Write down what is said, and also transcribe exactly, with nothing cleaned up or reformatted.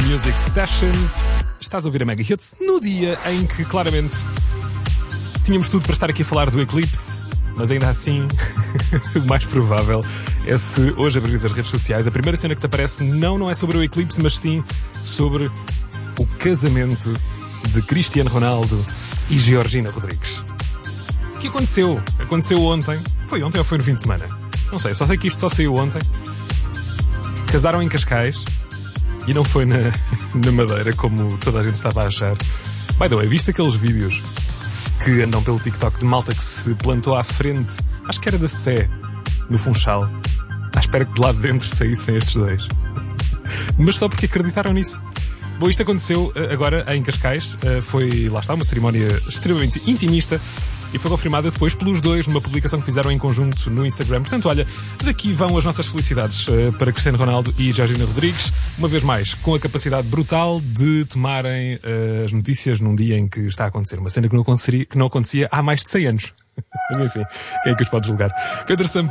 Music Sessions. Estás a ouvir a Mega Hits no dia em que, claramente, tínhamos tudo para estar aqui a falar do eclipse, mas ainda assim, o mais provável é se hoje abrir as redes sociais, a primeira cena que te aparece não, não é sobre o eclipse, mas sim sobre o casamento de Cristiano Ronaldo e Georgina Rodrigues. O que aconteceu? Aconteceu ontem. Foi ontem ou foi no fim de semana? Não sei, só sei que isto só saiu ontem. Casaram em Cascais e não foi na, na Madeira, como toda a gente estava a achar. By the way, viste aqueles vídeos que andam pelo TikTok de malta que se plantou à frente, acho que era da Sé, no Funchal, à espera que de lá de dentro saíssem estes dois. Mas só porque acreditaram nisso. Bom, isto aconteceu agora em Cascais. Foi, lá está, uma cerimónia extremamente intimista e foi confirmada depois pelos dois numa publicação que fizeram em conjunto no Instagram. Portanto, olha, daqui vão as nossas felicidades para Cristiano Ronaldo e Georgina Rodrigues, uma vez mais, com a capacidade brutal de tomarem as notícias num dia em que está a acontecer uma cena que não acontecia, que não acontecia há mais de cem anos. Mas enfim, quem é que os pode julgar? Pedro Sam